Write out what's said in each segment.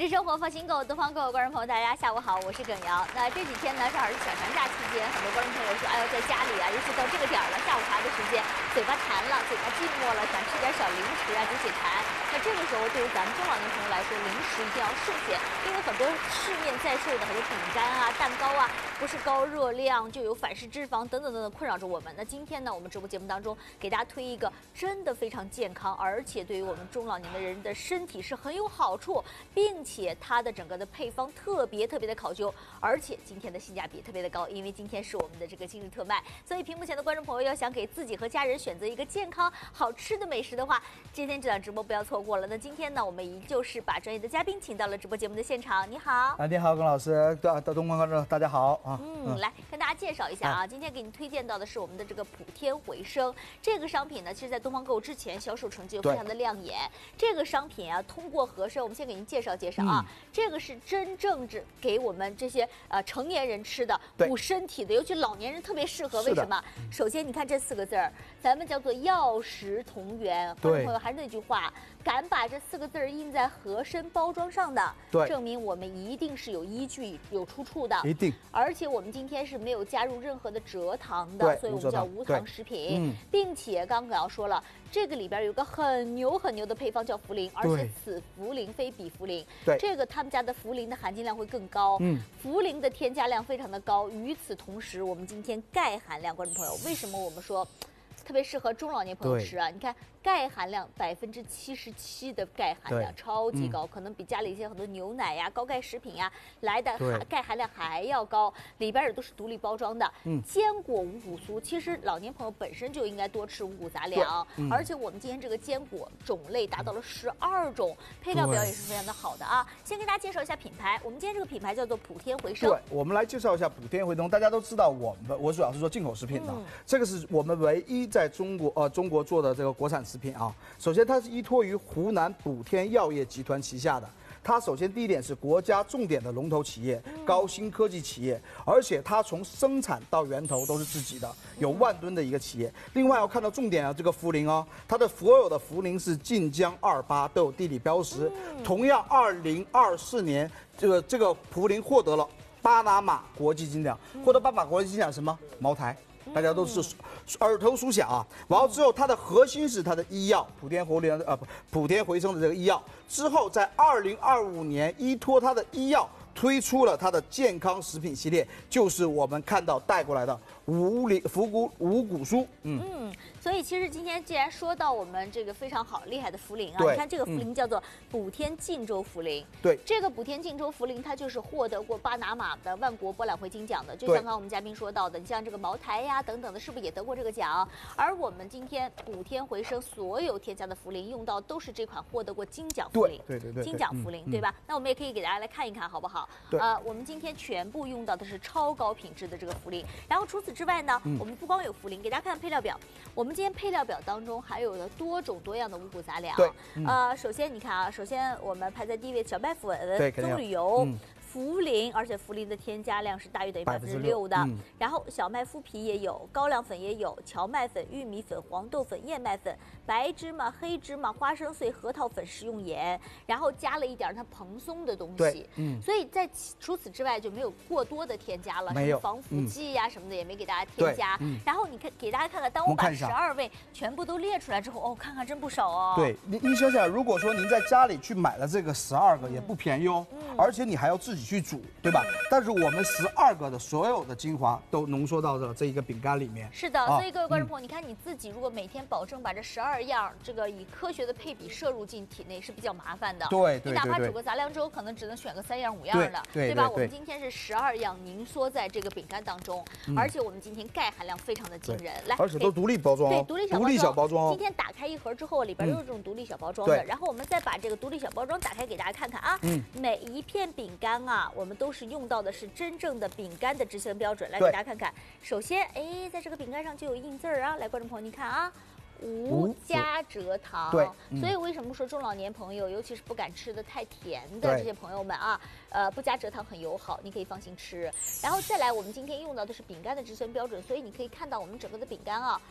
生活放心购，东方购观众朋友，大家下午好，我是耿瑶。那这几天呢，正好是小长假期间，很多观众朋友说，哎呦，在家里啊，尤其到这个点儿了，下午茶的时间，嘴巴馋了，嘴巴寂寞了，想吃点小零食啊，解解馋。那这个时候，对于咱们中老年朋友来说，零食一定要慎选，因为很多市面在售的很多饼干啊、蛋糕啊，不是高热量，就有反式脂肪等等等等困扰着我们。那今天呢，我们直播节目当中给大家推一个真的非常健康，而且对于我们中老年的人的身体是很有好处，并且它的整个的配方特别的考究，而且今天的性价比特别的高，因为今天是我们的这个今日特卖，所以屏幕前的观众朋友要想给自己和家人选择一个健康好吃的美食的话，今天这档直播不要错过了。那今天呢，我们依旧是把专业的嘉宾请到了直播节目的现场。你好， 你好，龚老师，东方观众大家好啊。 来跟大家介绍一下啊，今天给你推荐到的是我们的这个普天回升这个商品呢，其实在东方购之前销售成绩非常的亮眼。这个商品啊，通过合生，我们先给您介绍介绍啊，这个是真正给我们这些成年人吃的，补身体的，尤其老年人特别适合。为什么？首先你看这4个字儿，咱们叫做药食同源。观众朋友还是那句话，敢把这4个字儿印在合生包装上的，证明我们一定是有依据、有出处的，一定。而且我们今天是没有加入任何的蔗糖的，所以我们叫无糖食品，并且刚刚说了，这个里边有个很牛的配方叫茯苓，而且此茯苓非彼茯苓，这个他们家的茯苓的含金量会更高，茯苓的添加量非常的高。与此同时，我们今天钙含量，观众朋友，为什么我们说特别适合中老年朋友吃啊？你看钙含量77%的钙含量，超级高，可能比家里一些很多牛奶呀、高钙食品呀来的钙含量还要高。里边也都是独立包装的，坚果五谷酥，其实老年朋友本身就应该多吃五谷杂粮，而且我们今天这个坚果种类达到了12种，配料表也是非常的好的啊。先跟大家介绍一下品牌，我们今天这个品牌叫做普天回升。 对，我们来介绍一下普天回升。大家都知道我主要是做进口食品的，这个是我们唯一在中国做的这个国产食品啊。首先，它是依托于湖南补天药业集团旗下的。它首先第一点是国家重点的龙头企业，高新科技企业，而且它从生产到源头都是自己的，有1万吨的一个企业。另外要看到重点啊，这个茯苓哦，它的所有的茯苓是晋江28都有地理标识。同样，2024年这个茯苓获得了巴拿马国际金奖，获得巴拿马国际金奖什么？茅台。大家都是耳熟能详啊。完了之后，它的核心是它的医药，普天回升的这个医药。之后在2025年，依托它的医药推出了它的健康食品系列，就是我们看到带过来的五谷酥。 所以其实今天既然说到我们这个非常好厉害的茯苓啊，你看这个茯苓叫做补天晋州茯苓。 对， 这个补天晋州茯苓它就是获得过巴拿马的万国博览会金奖的，就像刚刚我们嘉宾说到的，你像这个茅台呀等等的，是不是也得过这个奖？而我们今天补天回升所有添加的茯苓用到都是这款获得过金奖茯苓， 对， 金奖茯苓，对吧？那我们也可以给大家来看一看，好不好？我们今天全部用到的是超高品质的这个茯苓，然后除此之外呢，我们不光有茯苓，给大家看配料表，我们今天配料表当中还有了多种多样的五谷杂粮。首先你看啊，首先我们排在第一位小麦粉、棕榈油。茯苓，而且茯苓的添加量是大于等于6%的，然后小麦麸皮也有，高粱粉也有，荞麦粉、玉米粉、黄豆粉、燕麦粉、白芝麻、黑芝麻、花生碎、核桃粉、食用盐，然后加了一点它蓬松的东西，所以在除此之外就没有过多的添加了，什么防腐剂呀什么的也没给大家添加。然后你看给大家看看，当我把12味全部都列出来之后，哦，看看真不少哦。 对，您想想，如果说您在家里去买了这个12个，也不便宜哦，而且你还要自己去煮，对吧？但是我们12个的所有的精华都浓缩到了这一个饼干里面。 是的，所以各位观众朋友，你看你自己如果每天保证把这12样这个以科学的配比摄入进体内是比较麻烦的。 对， 你哪怕煮个杂粮粥，可能只能选个3样5样的，对吧？我们今天是12样凝缩在这个饼干当中，而且我们今天钙含量非常的惊人。来， 而且都独立包装， 对，独立小包装。今天打开一盒之后，里边都是这种独立小包装的。然后我们再把这个独立小包装打开给大家看看啊。每一片饼干啊，我们都是用到的是真正的饼干的制成标准。来给大家看看，首先，在这个饼干上就有印字儿啊。来，观众朋友，你看啊。无加蔗糖， 对， 所以为什么说中老年朋友，尤其是不敢吃的太甜的这些朋友们啊，不加蔗糖很友好，你可以放心吃。然后再来，我们今天用到的是饼干的制成标准，所以你可以看到我们整个的饼干啊。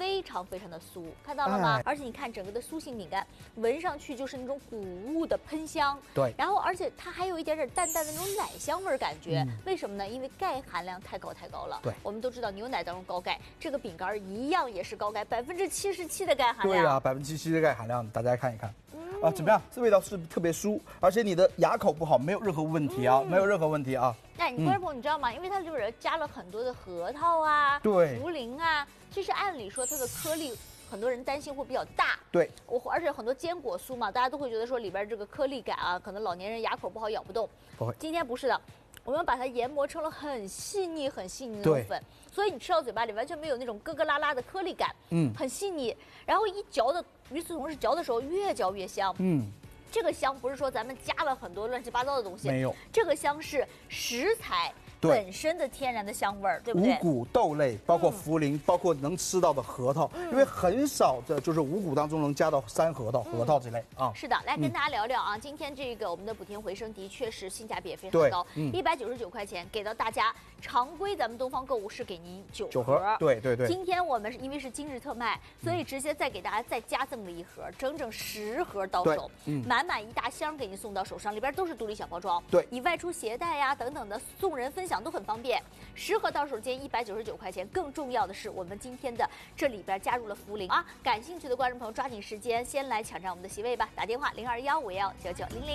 非常非常的酥，看到了吗？而且你看整个的酥性饼干，闻上去就是那种谷物的喷香。 对。 然后而且它还有一点点淡淡的那种奶香味感觉。为什么呢？因为钙含量太高了。 对。 我们都知道牛奶当中高钙，这个饼干一样也是高钙，77%的钙含量。 对啊，77%的钙含量，大家看一看。怎么样？这味道是不是特别酥？而且你的牙口不好，没有任何问题啊，没有任何问题啊。 那你观众朋友，你知道吗？因为它里边加了很多的核桃啊， 对， 茯苓啊，其实按理说它的颗粒，很多人担心会比较大。 对， 而且很多坚果酥嘛，大家都会觉得说里边这个颗粒感啊，可能老年人牙口不好咬不动。 不会， 今天不是的。我们把它研磨成了很细腻的那种粉，所以你吃到嘴巴里完全没有那种咯咯啦啦的颗粒感，很细腻。然后一嚼的，与此同时嚼的时候越嚼越香，这个香不是说咱们加了很多乱七八糟的东西， 没有， 这个香是食材本身的天然的香味儿，对不对？ 五谷豆类，包括茯苓，包括能吃到的核桃，因为很少的就是五谷当中能加到山核桃之类啊。 是的，来跟大家聊聊啊，今天这个我们的补天回升的确是性价比也非常高，199块钱给到大家。常规咱们东方购物是给您9盒， 对。 今天我们因为是今日特卖，所以直接再给大家再加赠了一盒，整整10盒到手，满满一大箱给您送到手上，里边都是独立小包装， 对， 你外出携带呀等等的送人分享都很方便。10盒到手间199块钱，更重要的是我们今天的这里边加入了茯苓啊！感兴趣的观众朋友抓紧时间先来抢占我们的席位吧，打电话0215519900。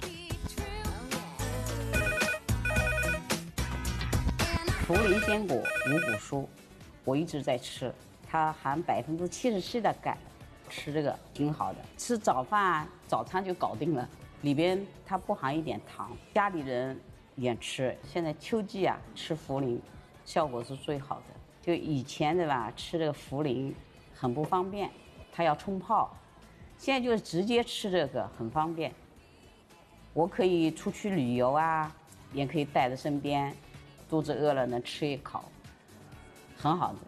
茯苓坚果五谷酥，我一直在吃，它含77%的钙，吃这个挺好的。吃早饭、早餐就搞定了，里边它不含一点糖，家里人也吃。现在秋季啊，吃茯苓效果是最好的。就以前对吧，吃这个茯苓很不方便，它要冲泡，现在就直接吃这个很方便。我可以出去旅游啊，也可以带在身边。肚子饿了能吃一口，很好的。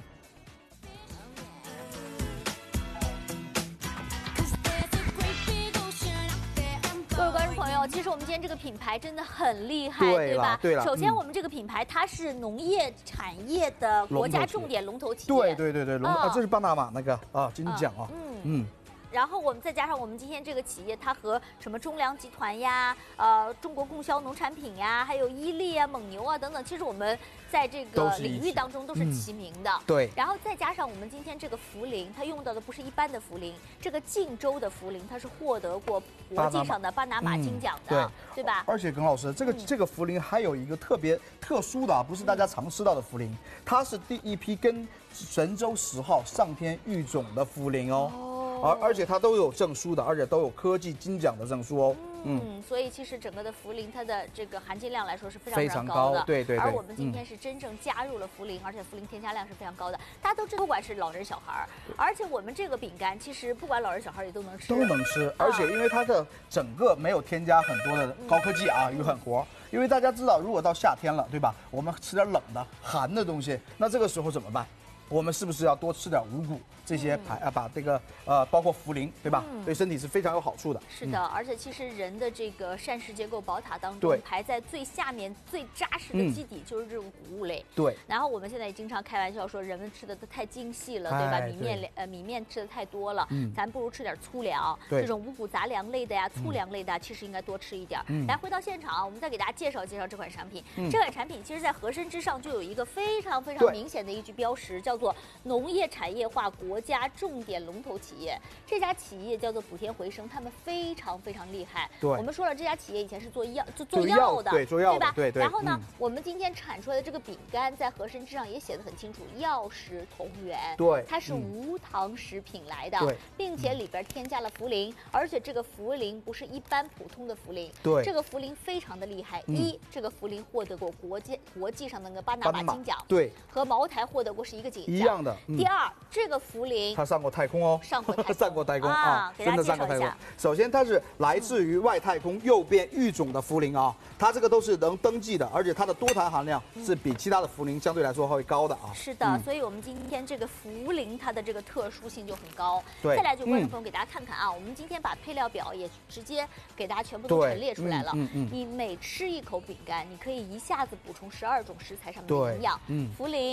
各位观众朋友，其实我们今天这个品牌真的很厉害， 对吧？对了， 首先我们这个品牌它是农业产业的国家重点龙头企业，对，这是巴拿马那个金奖啊， 然后我们再加上我们今天这个企业，它和什么中粮集团呀、中国供销农产品呀，还有伊利啊、蒙牛啊等等，其实我们在这个领域当中都是齐名的。 对。 然后再加上我们今天这个茯苓，它用到的不是一般的茯苓，这个晋州的茯苓，它是获得过国际上的巴拿马金奖的，对吧？ 而且耿老师，这个茯苓还有一个特别特殊的，不是大家常吃到的茯苓，它是第一批跟神舟10号上天育种的茯苓哦。而且它都有证书的，而且都有科技金奖的证书哦。 所以其实整个的茯苓它的这个含金量来说是非常高的。 对。 而我们今天是真正加入了茯苓，而且茯苓添加量是非常高的。大家都知道，不管是老人小孩，而且我们这个饼干其实不管老人小孩也都能吃。 都能吃，而且因为它的整个没有添加很多的高科技啊与狠活。因为大家知道，如果到夏天了，对吧？我们吃点冷的、寒的东西，那这个时候怎么办？我们是不是要多吃点五谷这些把这个包括茯苓，对吧？对身体是非常有好处的。 是的，而且其实人的这个膳食结构宝塔当中，排在最下面最扎实的基底就是这种谷物类。 对。 然后我们现在也经常开玩笑说，人们吃的都太精细了，对吧？米面吃的太多了，咱不如吃点粗粮。这种五谷杂粮类的呀、粗粮类的，其实应该多吃一点。来，回到现场啊，我们再给大家介绍这款产品。这款产品其实在盒身之上就有一个非常明显的一句标识，叫做农业产业化国家重点龙头企业。这家企业叫做补天回升，他们非常厉害。 对， 我们说了，这家企业以前是做药的， 对吧？ 对。 然后呢，我们今天产出来的这个饼干在盒身之上也写得很清楚，药食同源。 对， 它是无糖食品来的，并且里边添加了茯苓，而且这个茯苓不是一般普通的茯苓， 对， 这个茯苓非常的厉害。这个茯苓获得过国际上的那个巴拿马金奖， 对， 和茅台获得过是一个奖一样的。 第二，这个茯苓它上过太空哦， 上过太空啊，真的上过太空。首先，它是来自于外太空诱变育种的茯苓啊，它这个都是能登记的，而且它的多糖含量是比其他的茯苓相对来说会高的啊。 是的，所以我们今天这个茯苓它的这个特殊性就很高。 对， 再来就观众朋友给大家看看啊，我们今天把配料表也直接给大家全部都陈列出来了。你每吃一口饼干，你可以一下子补充12种食材上面的营养。茯苓、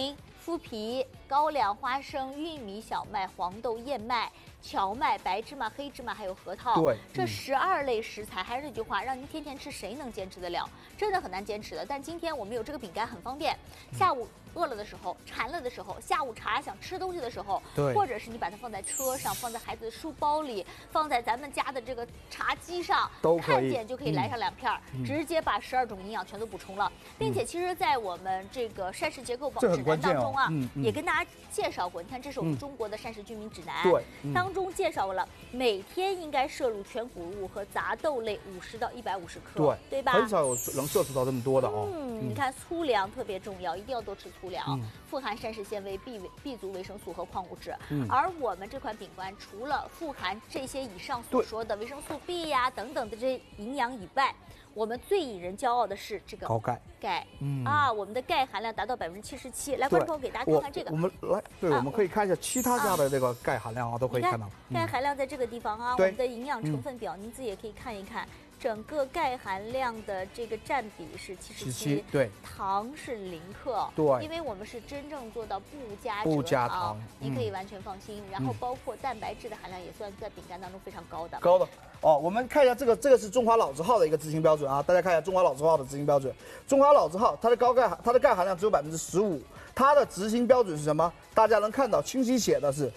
麸皮、高粱、花生、玉米、小麦、黄豆、燕麦、荞麦、白芝麻、黑芝麻，还有核桃。 对， 这12类食材，还是那句话，让您天天吃，谁能坚持得了？真的很难坚持的。但今天我们有这个饼干，很方便。下午饿了的时候、馋了的时候，下午茶想吃东西的时候， 对， 或者是你把它放在车上，放在孩子的书包里，放在咱们家的这个茶几上， 都可以， 看见就可以来上2片，直接把12种营养全都补充了。并且其实，在我们这个膳食结构指南当中啊，也跟大家介绍过。你看，这是我们中国的膳食居民指南， 对， 当中介绍了每天应该摄入全谷物和杂豆类50到150克，对吧？ 很少有能摄取到这么多的哦。 你看粗粮特别重要，一定要多吃粗粮，富含膳食纤维、B 族维生素和矿物质。而我们这款饼干除了富含这些以上所说的维生素 B 呀等等的这些营养以外，我们最引人骄傲的是这个高钙， 我们的钙含量达到77%。来，观众朋友给大家看看这个， 我们来，我们可以看一下其他家的这个钙含量啊，都可以看到。 钙含量在这个地方啊，我们的营养成分表您自己也可以看一看。整个钙含量的这个占比是77%， 对， 糖是0克， 对， 因为我们是真正做到不加糖，您可以完全放心。然后包括蛋白质的含量也算在饼干当中非常高的。 哦，我们看一下这个是中华老字号的一个执行标准啊，大家看一下中华老字号的执行标准。中华老字号它的钙含量只有15%，它的执行标准是什么？大家能看到清晰写的是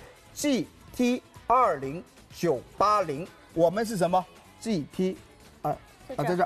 GT20980，我们是什么 GT。在这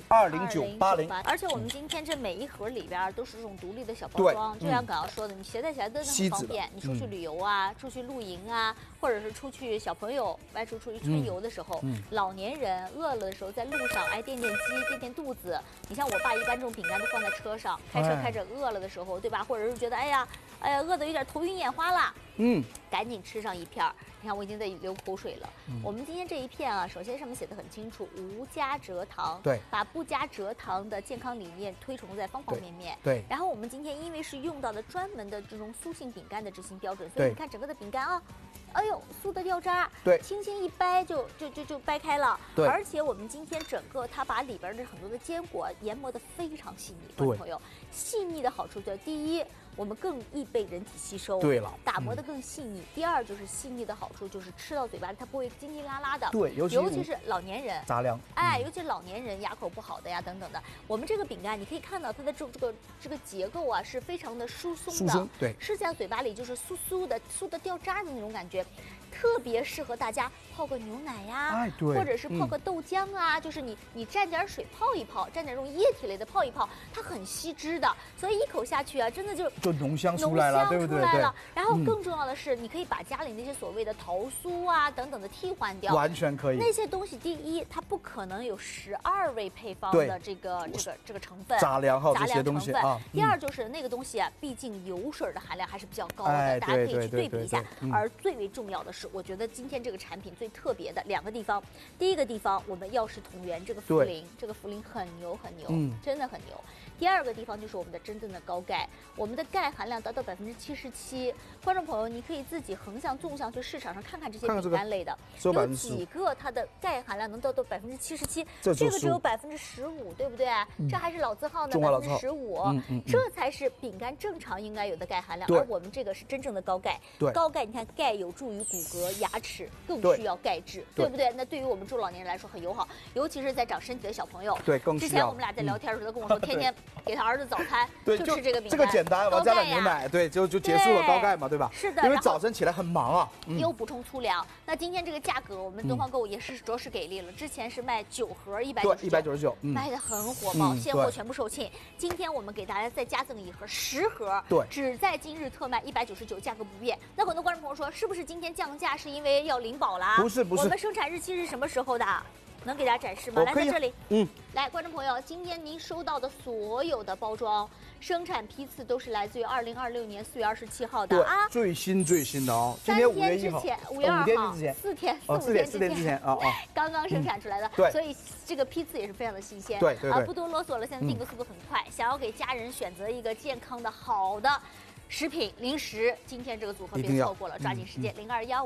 GT20980， 而且我们今天这每一盒里边都是这种独立的小包装，就像刚刚说的，你携带起来真的很方便。你出去旅游啊，出去露营啊，或者是出去小朋友外出去春游的时候，老年人饿了的时候，在路上垫鸡、垫肚子。你像我爸一般这种饼干都放在车上，开车开着饿了的时候，对吧？或者是觉得哎呀饿得有点头晕眼花了，赶紧吃上一片。你看我已经在流口水了。我们今天这一片啊，首先上面写的很清楚，无加蔗糖， 对， 把不加蔗糖的健康理念推崇在方方面面。 对。 然后我们今天因为是用到了专门的这种酥性饼干的执行标准，所以你看整个的饼干啊，哎呦，酥的掉渣， 对， 轻轻一掰就掰开了。 对。 而且我们今天整个它把里边的很多的坚果研磨得非常细腻，观众朋友，细腻的好处在第一，我们更易被人体吸收， 对了， 打磨得更细腻。第二就是细腻的好处就是吃到嘴巴里它不会筋筋拉拉的， 对，尤其是老年人杂粮， 尤其老年人牙口不好的呀等等的。我们这个饼干你可以看到它的这个结构啊是非常的疏松的， 对， 吃在嘴巴里就是酥的掉渣的那种感觉。特别适合大家泡个牛奶呀，或者是泡个豆浆啊，就是你蘸点水泡一泡，蘸点这种液体类的泡一泡，它很吸汁的，所以一口下去啊，真的就浓香出来了，对不对？ 然后更重要的是，你可以把家里那些所谓的桃酥啊等等的替换掉， 完全可以。 那些东西，第一，它不可能有12味配方的这个成分， 杂粮号这些东西啊。 第二就是那个东西啊，毕竟油水的含量还是比较高的，大家可以去对比一下。而最为重要的是，我觉得今天这个产品最特别的2个地方，第一个地方我们药食同源，这个茯苓很牛，真的很牛。第二个地方就是我们的真正的高钙，我们的钙含量达到77%。观众朋友，你可以自己横向、纵向去市场上看看这些饼干类的，有几个它的钙含量能达到77%，这个只有15%，对不对？这还是老字号呢，15%，这才是饼干正常应该有的钙含量。而我们这个是真正的高钙，高钙，你看钙有助于骨骼、牙齿，更需要钙质，对不对？那对于我们中老年人来说很友好，尤其是在长身体的小朋友。 对，更需要。 之前我们俩在聊天的时候，他跟我说，天天给他儿子早餐就吃这个饼干， 这个简单，完加点牛奶，对，就结束了高钙嘛，对吧？ 是的， 因为早晨起来很忙啊， 又补充粗粮。那今天这个价格，我们东方购物也是着实给力了。之前是卖9盒199，卖的很火爆，现货全部售罄。今天我们给大家再加赠一盒10盒， 对， 只在今日特卖199，价格不变。那很多观众朋友说，是不是今天降价是因为要领保啦？ 不是， 我们生产日期是什么时候的？能给大家展示吗？来，在这里，来，观众朋友，今天您收到的所有的包装生产批次都是来自于2026年4月27号的啊， 最新的哦。今天5月1号，5月2号，4天之前啊， 刚刚生产出来的，所以这个批次也是非常的新鲜。 对， 不多啰嗦了，现在订购速度很快，想要给家人选择一个健康的好的食品零食，今天这个组合别错过了，抓紧时间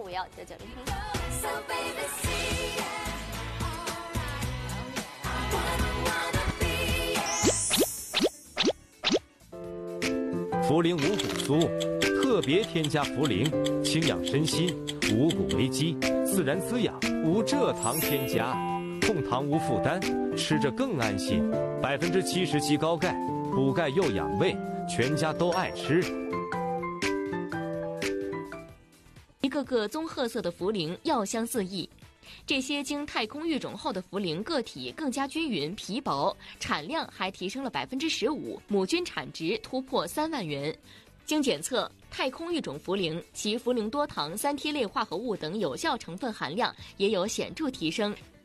，0215199000。 茯苓五谷酥特别添加茯苓，清养身心，五谷为基，自然滋养，无蔗糖添加，控糖无负担，吃着更安心。77%高钙，补钙又养胃，全家都爱吃。 一个个棕褐色的茯苓药香四溢，这些经太空育种后的茯苓个体更加均匀、皮薄，产量还提升了15%，亩均产值突破3万元。经检测，太空育种茯苓其茯苓多糖、3萜类化合物等有效成分含量也有显著提升，